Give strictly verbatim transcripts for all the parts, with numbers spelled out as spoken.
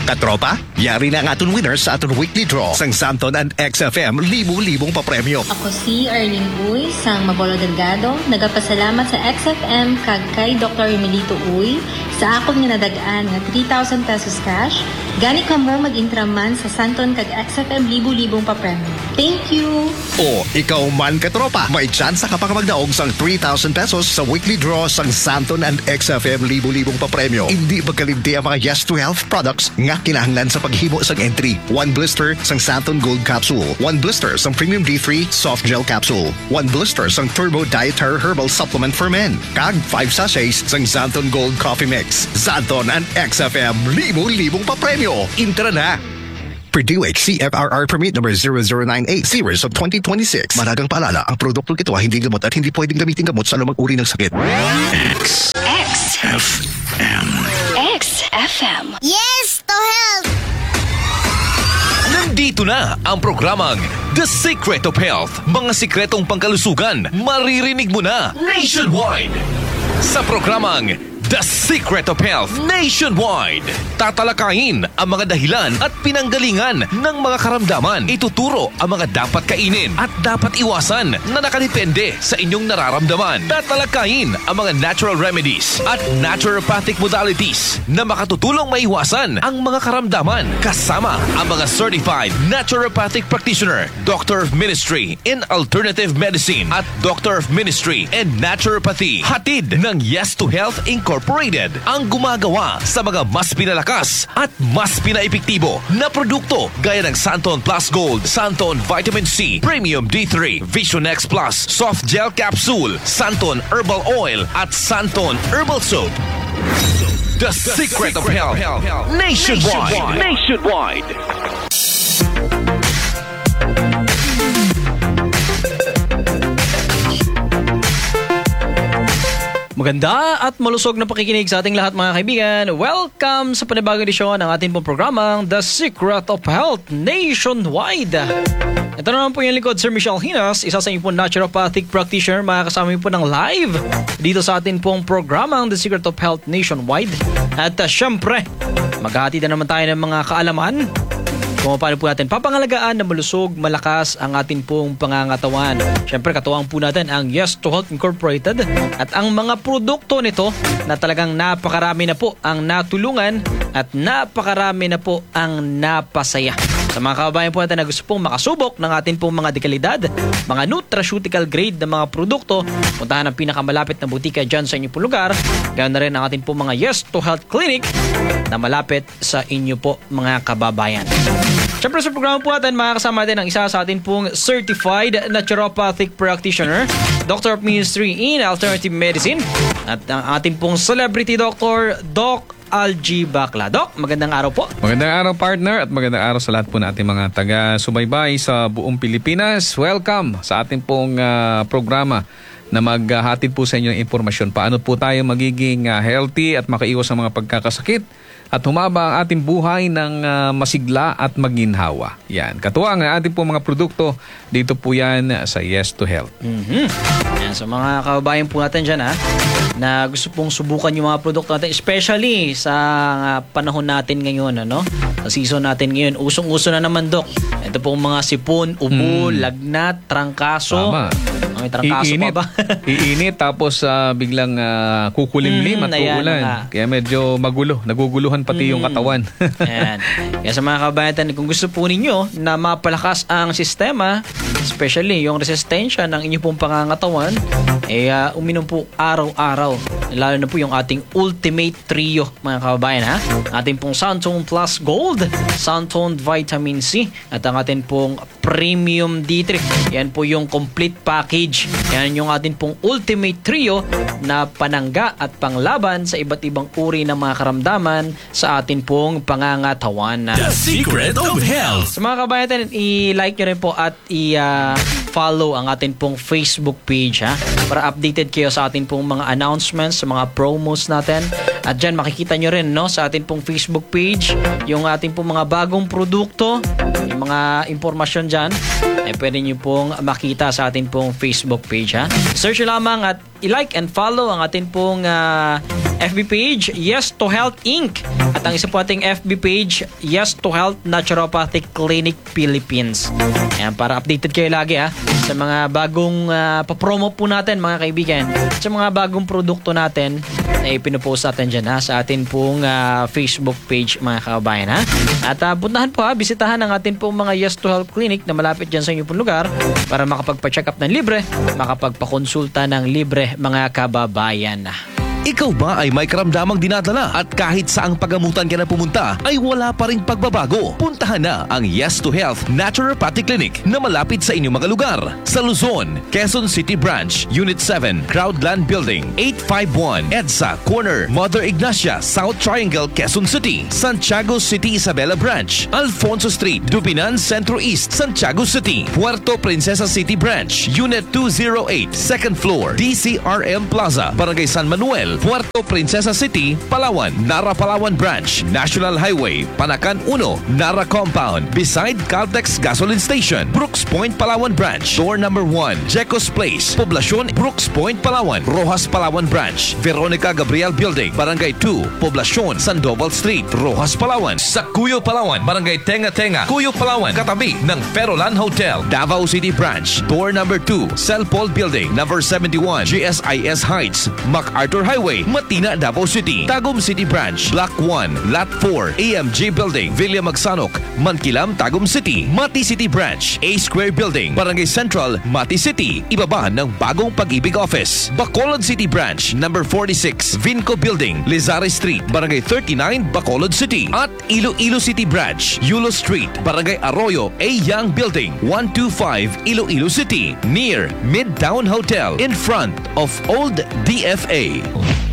Katropa, yari na ang aton winner sa aton weekly draw sang Santon and X F M libo-libong papremyo. Ako si Arlene Uy sang Mabolo Delgado. Nagapasalamat sa X F M kag kay Doctor Emilito Uy sa akong nadagaan nga three thousand pesos cash. Gani ka mo mag-intraman sa Santon kag X F M libo-libong papremyo. Thank you! O, ikaw man katropa, may chance ka pa magdaog sang three thousand pesos sa weekly draw sang Santon and X F M libo-libong papremyo. Hindi magkalinti ang mga Yes to Health products nga kinahanglan sa paghimo sang entry. One blister sang Santon Gold Capsule, one blister sang Premium D three Soft Gel Capsule, one blister sang Turbo Dietary Herbal Supplement for Men, kag five sachets sang Santon Gold Coffee Mix. Santon and X F M libo-libong papremyo. Intra na! Purdue C F R R Permit number zero zero nine eight series of twenty twenty-six. Maragang paalala, ang produktong ito ay hindi gamot at hindi pwedeng gamitin gamot sa anumang uri ng sakit. X X F M X F M. Yes to Health! Nandito na ang programang The Secret of Health. Mga sikretong pangkalusugan, maririnig mo na nationwide. Sa programang The Secret of Health Nationwide, tatalakayin ang mga dahilan at pinanggalingan ng mga karamdaman. Ituturo ang mga dapat kainin at dapat iwasan na nakadepende sa inyong nararamdaman. Tatalakayin ang mga natural remedies at naturopathic modalities na makatutulong maiwasan ang mga karamdaman. Kasama ang mga certified naturopathic practitioner, Doctor of Ministry in Alternative Medicine at Doctor of Ministry in Naturopathy. Hatid ng Yes to Health Incorporated. Ang gumagawa sa mga mas pinalakas at mas pinaepektibo na produkto gaya ng Santon Plus Gold, Santon Vitamin C, Premium D three, Vision X Plus, Soft Gel Capsule, Santon Herbal Oil at Santon Herbal Soap. The, The Secret, Secret of Health, Health. Nationwide. Nationwide. Maganda at malusog na pakikinig sa ating lahat mga kaibigan. Welcome sa panibagong edisyon ng ating pong programang The Secret of Health Nationwide. Ito naman po yung lingkod, Sir Michelle Hinas, isa sa inyong naturopathic practitioner. Makakasama po ng live dito sa ating pong programang The Secret of Health Nationwide. At uh, syempre, maghahati na naman tayo ng mga kaalaman kung paano po natin papangalagaan na malusog, malakas ang ating pong pangangatawan. Siyempre, katuwang po natin ang Yes to Health Incorporated at ang mga produkto nito na talagang napakarami na po ang natulungan at napakarami na po ang napasaya. Sa mga kababayan po natin na gusto pong makasubok ng ating pong mga dekalidad, mga nutraceutical grade na mga produkto, puntahan ang pinakamalapit na butika dyan sa inyong pong lugar. Ganoon na rin ang ating pong mga Yes to Health Clinic na malapit sa inyo po mga kababayan. Siyempre sa programa po natin, makakasama natin ang isa sa ating pong certified naturopathic practitioner, Doctor of Ministry in Alternative Medicine, at ang ating pong celebrity doctor, Doc Algie Bacla. Doc, magandang araw po. Magandang araw partner at magandang araw sa lahat po natin mga taga-subaybay sa buong Pilipinas. Welcome sa ating pong uh, programa na maghatid po sa inyo ng impormasyon. Paano po tayo magiging uh, healthy at makaiwas sa mga pagkakasakit at humaba ang ating buhay ng uh, masigla at maginhawa. Yan. Katuwang ang ating po mga produkto, dito po yan sa Yes to Health. Mm-hmm. Yan, so mga kababayan po natin dyan ha, na gusto pong subukan yung mga produkto natin, especially sa uh, panahon natin ngayon, ano? Sa season natin ngayon, usong-uso na naman, Dok. Ito pong mga sipon, ubo, mm. lagnat, trangkaso. Tama. May trangkaso iinit, pa ba? Iinit tapos uh, biglang uh, kukulimlim mm, at uulan. Kaya medyo magulo. Naguguluhan pati mm. yung katawan. Ayan. Kaya sa mga kabayan, kung gusto po ninyo na mapalakas ang sistema, especially yung resistensya ng inyong pong pangangatawan, eh uh, uminom po araw-araw. Lalo na po yung ating Ultimate Trio, mga kababayan ha. Ating pong Santon Plus Gold, Santon Vitamin C, at ang ating pong Premium D three. Yan po yung complete package. Yan yung ating pong Ultimate Trio na panangga at panglaban sa iba't ibang uri ng mga karamdaman sa ating pong pangangatawan. The Secret of Health. Sa mga kabayan, i-like nyo rin po at i-follow ang ating pong Facebook page ha, para updated kayo sa ating pong mga announcements, sa mga promos natin. At dyan makikita nyo rin no, sa ating pong Facebook page yung ating pong mga bagong produkto, yung mga impormasyon dyan, eh pwede nyo pong makita sa ating pong Facebook page ha. Search lamang at i-like and follow ang ating pong uh, F B page, Yes to Health Incorporated. At ang isa po ating F B page, Yes to Health Naturopathic Clinic Philippines. Ayan, para updated kayo lagi ha, sa mga bagong uh, papromo po natin mga kaibigan. Sa mga bagong produkto natin na ipinopost natin dyan ha, sa atin pong uh, Facebook page mga kababayan ha. At uh, puntahan po ha, bisitahan ang atin pong mga Yes to Health Clinic na malapit dyan sa inyong pong lugar para makapagpa-check up ng libre, makapagpakonsulta ng libre mga kababayan. Ikaw ba ay may karamdamang dinadala at kahit saang pagamutan ka na pumunta ay wala pa ring pagbabago? Puntahan na ang Yes to Health Naturopathic Clinic na malapit sa inyong mga lugar. Sa Luzon, Quezon City Branch, Unit seven, Crowdland Building, eight five one, EDSA Corner, Mother Ignacia, South Triangle, Quezon City. Santiago City Isabela Branch, Alfonso Street, Dubinan Centro East, Santiago City. Puerto Princesa City Branch, Unit two oh eight, second floor, D C R M Plaza, Barangay San Manuel, Puerto Princesa City, Palawan, Nara Palawan Branch, National Highway, Panacan one, Nara Compound, beside Caltex Gasoline Station, Brooks Point, Palawan Branch, door number one, Jecos Place, Poblacion, Brooks Point, Palawan, Rojas Palawan Branch, Veronica Gabriel Building, Barangay two, Poblacion, Sandoval Street, Rojas Palawan, sa Cuyo Palawan, Barangay Tenga Tenga, Cuyo Palawan, katabi ng Perolan Hotel, Davao City Branch, door number two, Celpol Building, number seventy-one, G S I S Heights, MacArthur Highway, Matina, Davao City. Tagum City Branch, Block one, Lot four, A M G Building, Villa Magsanok, Mankilam, Tagum City. Mati City Branch, A Square Building, Barangay Central, Mati City. Ibaba ng Bagong Pag-ibig Office. Bacolod City Branch, number forty-six, Vinco Building, Lizare Street, Barangay thirty-nine, Bacolod City. At Iloilo City Branch, Yulo Street, Barangay Arroyo, A Young Building, one twenty-five, Iloilo City. Near Midtown Hotel, in front of Old D F A.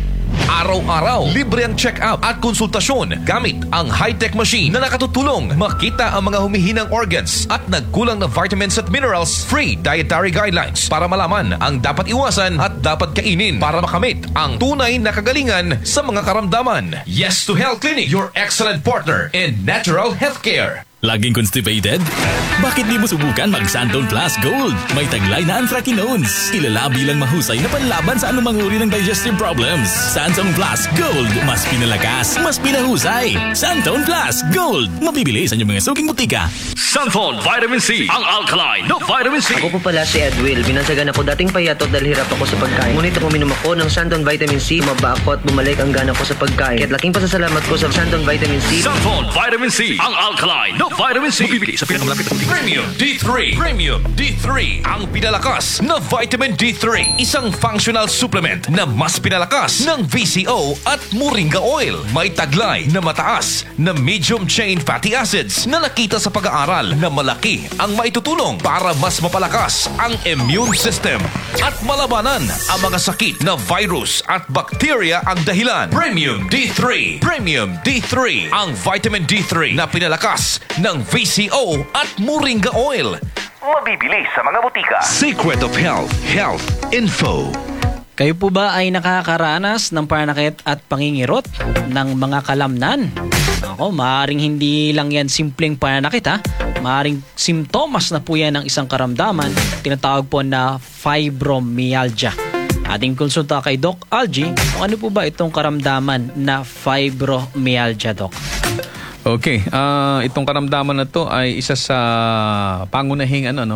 Araw-araw, libre ang check-up at konsultasyon gamit ang high-tech machine na nakatutulong makita ang mga humihinang organs at nagkulang na vitamins at minerals. Free dietary guidelines para malaman ang dapat iwasan at dapat kainin para makamit ang tunay na kagalingan sa mga karamdaman. Yes to Health Clinic, your excellent partner in natural healthcare. Laging constipated? Bakit di mo subukan mag-Santon Plus Gold? May taglay na anthracinones. Kilala bilang mahusay na panlaban sa anumang uri ng digestive problems. Santon Plus Gold. Mas pinalakas, mas pinahusay. Santon Plus Gold. Mabibili sa inyong mga suking butika. Santon Vitamin C, ang alkaline na vitamin C. Ako po pala si Edwil. Binansagan ako dating payatot dahil hirap ako sa pagkain. Ngunit ako uminom ako ng Santon Vitamin C. Maba ako at bumalik ang gana ko sa pagkain. Kaya't laking pasasalamat ko sa Santon Vitamin C. Santon Vitamin C, ang alkaline na vitamin C. Mabibili sa pinakamalapit na butika. Premium D three. Premium D three. Ang pinalakas na vitamin D three. Isang functional supplement na mas pinalakas ng V C O at Moringa Oil. May taglay na mataas na medium chain fatty acids na nakita sa pag-aaral na malaki ang maitutulong para mas mapalakas ang immune system at malabanan ang mga sakit na virus at bacteria ang dahilan. Premium D three. Premium D three. Ang vitamin D three na pinalakas ng V C O at Moringa Oil. Mabibili sa mga butika. Secret of Health. Health Info. Kayo po ba ay nakakaranas ng pananakit at pangingirot ng mga kalamnan? Ako, maaaring hindi lang yan simpleng pananakit ha. Maaaring simptomas na po yan ng isang karamdaman. Tinatawag po na fibromyalgia. Ating konsulta kay Doc Algie kung ano po ba itong karamdaman na fibromyalgia, Doc. Okay, uh, itong karamdaman na to ay isa sa pangunahing ano no,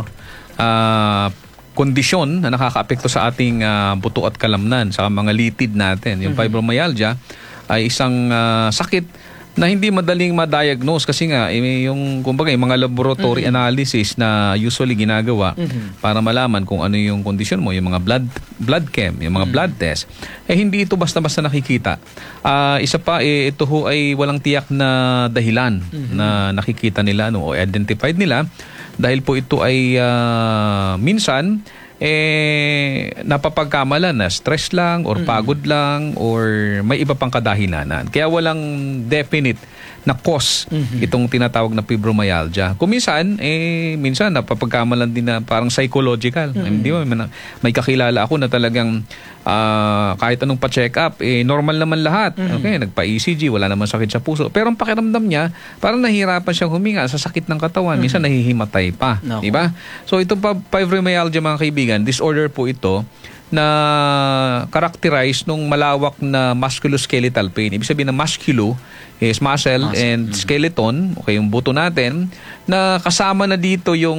uh, kondisyon na nakakaapekto sa ating uh, buto at kalamnan sa mga litid natin. Yung fibromyalgia ay isang uh, sakit na hindi madaling ma-diagnose kasi nga eh, yung kumbaga yung mga laboratory mm-hmm. analysis na usually ginagawa mm-hmm. para malaman kung ano yung kondisyon mo, yung mga blood blood chem, yung mga mm-hmm. blood test, eh hindi ito basta-basta nakikita. Uh, isa pa eh, ito ho ay walang tiyak na dahilan mm-hmm. na nakikita nila no, o identified nila dahil po ito ay uh, minsan eh napapagkamalan na stress lang or pagod mm-hmm. lang or may iba pang kadahilanan. Kaya walang definite na cause mm-hmm. itong tinatawag na fibromyalgia. Kung minsan, eh, minsan napapagkamalan din na parang psychological. Mm-hmm. Hindi mo, may, may kakilala ako na talagang uh, kahit anong pa-check up, eh, normal naman lahat. Mm-hmm. Okay, nagpa-E C G, wala naman sakit sa puso. Pero ang pakiramdam niya, parang nahihirapan siyang huminga sa sakit ng katawan. Mm-hmm. Minsan nahihimatay pa. No. Diba? So itong fibromyalgia mga kaibigan, disorder po ito na characterized nung malawak na musculoskeletal pain. Ibig sabihin na musculo is muscle, muscle. and mm-hmm. skeleton, okay, yung buto natin, na kasama na dito yung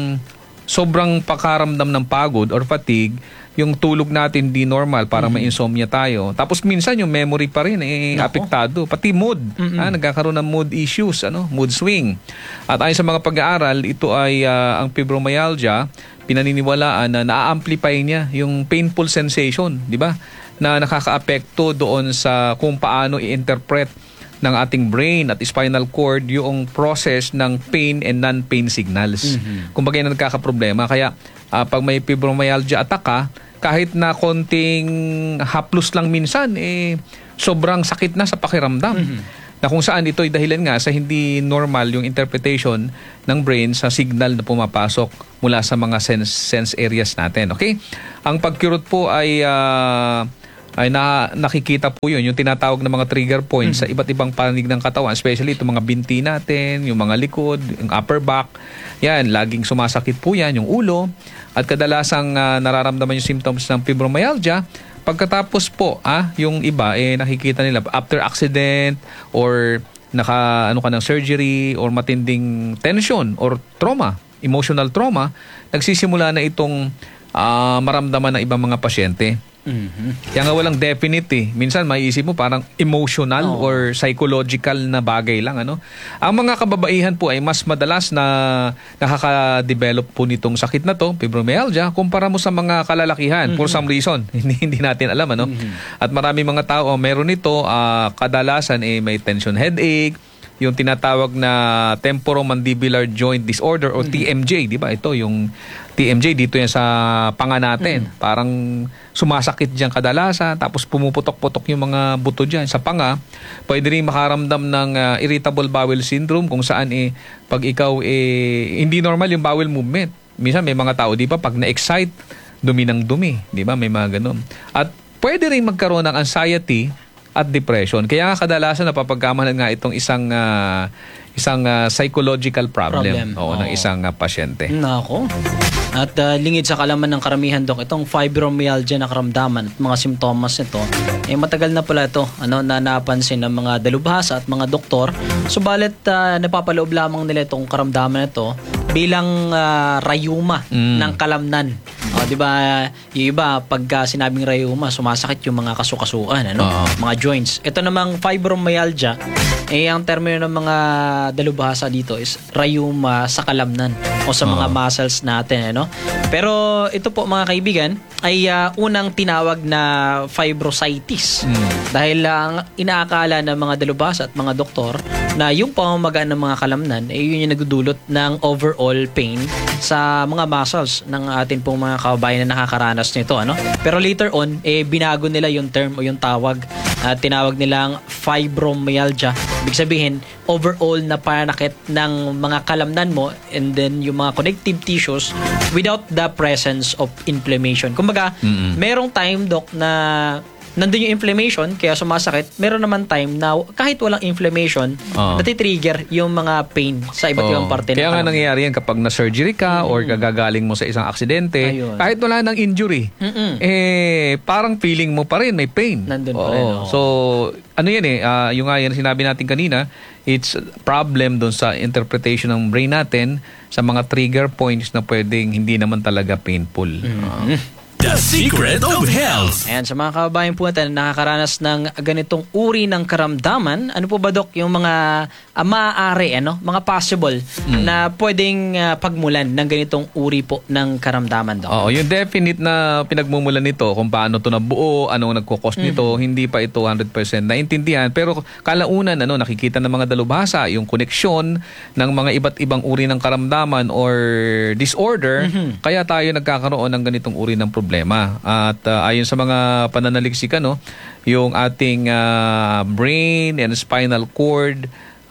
sobrang pakaramdam ng pagod or fatigue, yung tulog natin di normal, parang mm-hmm. ma-insomnia tayo. Tapos minsan yung memory pa rin eh apektado, pati mood. Mm-hmm. Ah, nagkakaroon ng mood issues, ano, mood swing. At ayon sa mga pag-aaral, ito ay uh, ang fibromyalgia, pinaniniwalaan na na-amplify niya yung painful sensation, di ba? Na nakakaapekto doon sa kung paano i-interpret ng ating brain at spinal cord yung process ng pain and non-pain signals. Mm-hmm. Kung bagay na nagkakaproblema. Kaya uh, pag may fibromyalgia attack ka, kahit na konting haplos lang minsan, eh, sobrang sakit na sa pakiramdam. Mm-hmm. Na kung saan ito ay dahilan nga sa hindi normal yung interpretation ng brain sa signal na pumapasok mula sa mga sense, sense areas natin. Okay? Ang pagkirot po ay... Uh, ay na, nakikita po yun, yung tinatawag na mga trigger points mm-hmm. sa iba't ibang panig ng katawan, especially itong mga binti natin, yung mga likod, yung upper back. Yan, laging sumasakit po yan, yung ulo. At kadalasang uh, nararamdaman yung symptoms ng fibromyalgia. Pagkatapos po, ah, yung iba, eh, nakikita nila after accident or naka, ano ka ng surgery or matinding tension or trauma, emotional trauma, nagsisimula na itong uh, maramdaman ng ibang mga pasyente. Mm-hmm. Kaya nga walang definite eh. Minsan maiisip mo parang emotional oh. or psychological na bagay lang, ano. Ang mga kababaihan po ay mas madalas na nakaka-develop po nitong sakit na to, fibromyalgia, kumpara mo sa mga kalalakihan. Mm-hmm. For some reason, hindi, hindi natin alam, ano. Mm-hmm. At marami mga tao oh, meron nito, uh, kadalasan eh may tension headache, yung tinatawag na temporomandibular joint disorder o mm-hmm. T M J, di ba? Ito yung T M J, dito yan sa panga natin. Mm-hmm. Parang sumasakit diyan kadalasan, tapos pumuputok-putok yung mga buto diyan sa panga. Pwede rin makaramdam ng uh, irritable bowel syndrome kung saan eh pag ikaw eh hindi normal yung bowel movement. Minsan may mga tao, di ba, pag na-excite, dumi ng dumi, di ba? May mga ganun. At pwede rin magkaroon ng anxiety at depression. Kaya kadalasan napapagkamalan nga itong isang uh, isang uh, psychological problem, problem. Oo, oh. ng isang uh, pasyente. Nako. At uh, lingid sa kalaman ng karamihan, Dok, itong fibromyalgia na karamdaman at mga simptomas nito, eh matagal na pala ito, ano, na napansin ng mga dalubhasa at mga doktor. Subalit uh, napapaloob lamang nila itong karamdaman nito bilang uh, rayuma mm. ng kalamnan. O, di ba, yung iba, pagka sinabing rayuma, sumasakit yung mga kasukasuan, ano? Uh-huh. Mga joints. Ito namang fibromyalgia, eh, ang termino ng mga dalubhasa dito is rayuma sa kalamnan o sa mga uh-huh. muscles natin, ano? Pero ito po, mga kaibigan, ay uh, unang tinawag na fibrositis. Mm. Dahil lang uh, inaakala ng mga dalubhasa at mga doktor na yung pamamagaan ng mga kalamnan, eh, yun yung nagdudulot ng overall pain sa mga muscles ng atin pong mga kababayan na nakakaranas nito, ano? Pero later on, eh, binago nila yung term o yung tawag at uh, tinawag nilang fibromyalgia. Ibig sabihin, overall na panakit ng mga kalamnan mo and then yung mga connective tissues without the presence of inflammation. Kumbaga, mm-hmm. merong time, Doc, na nandun yung inflammation, kaya sumasakit. Meron naman time na kahit walang inflammation, uh-huh. natitrigger yung mga pain sa iba't ibang uh-huh. parte. Kaya nga nangyayari yan kapag na-surgery ka mm-hmm. or kagagaling mo sa isang aksidente, ayun. Kahit wala nang injury, mm-hmm. eh parang feeling mo pa rin, may pain. Nandun pa rin. Oh. So, ano yan eh, uh, yung nga yan sinabi natin kanina, it's problem doon sa interpretation ng brain natin sa mga trigger points na pwedeng hindi naman talaga painful. Mm-hmm. Uh, The Secret of Health. Ayan, sa mga kababayan po natin na nakakaranas ng ganitong uri ng karamdaman, ano po ba, Dok, yung mga uh, maaari, ano, mga possible mm. na pwedeng uh, pagmulan ng ganitong uri po ng karamdaman, Dok? Oo, yung definite na pinagmumulan nito, kung paano ito nabuo, anong nagkukos mm. nito, hindi pa ito one hundred percent naintindihan. Pero kalaunan, ano, nakikita ng mga dalubhasa, yung koneksyon ng mga iba't ibang uri ng karamdaman or disorder, mm-hmm. kaya tayo nagkakaroon ng ganitong uri ng problema. At uh, ayon sa mga pananaliksika, no, yung ating uh, brain and spinal cord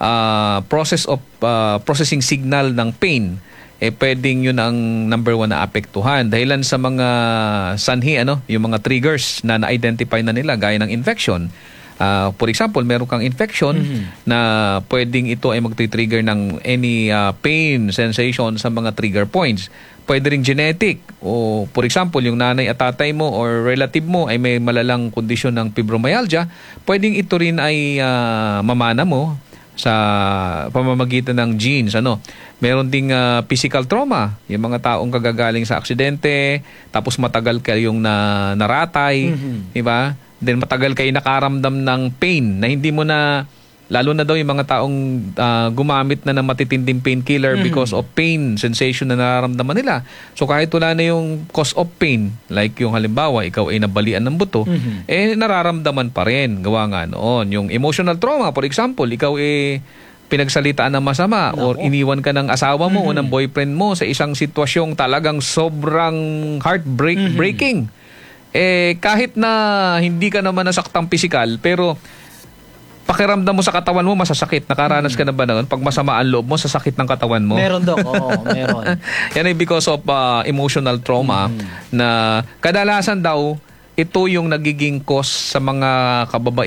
uh, process of uh, processing signal ng pain, eh pwedeng yun ang number one na apektuhan. Dahilan sa mga sanhi, ano, yung mga triggers na na-identify na nila, gaya ng infection, Uh, for example, meron kang infection mm-hmm. na pwedeng ito ay magti-trigger ng any uh, pain sensation sa mga trigger points. Pwede rin genetic. O for example, yung nanay at tatay mo or relative mo ay may malalang kondisyon ng fibromyalgia, pwedeng ito rin ay uh, mamana mo sa pamamagitan ng genes. Ano? Meron ding uh, physical trauma. Yung mga taong kagagaling sa aksidente, tapos matagal kayong na, naratay, mm-hmm. di ba? Then matagal kayo nakaramdam ng pain na hindi mo na, lalo na daw yung mga taong uh, gumamit na ng matitinding painkiller mm. because of pain sensation na nararamdaman nila. So kahit wala na yung cause of pain, like yung halimbawa, ikaw ay nabalian ng buto, mm-hmm. eh nararamdaman pa rin. Gawa nga noon. Yung emotional trauma, for example, ikaw eh pinagsalitaan ng masama no. or iniwan ka ng asawa mo mm-hmm. o ng boyfriend mo sa isang sitwasyong talagang sobrang heartbreaking. Mm-hmm. Eh, kahit na hindi ka naman nasaktang pisikal, pero pakiramdam mo sa katawan mo masasakit. Nakaranas ka na ba noon? Pag masama ang loob mo, sasakit ng katawan mo? Meron, Dok. Oo, meron. Yan ay because of uh, emotional trauma mm. na kadalasan daw, ito yung nagiging cause sa mga kababaihan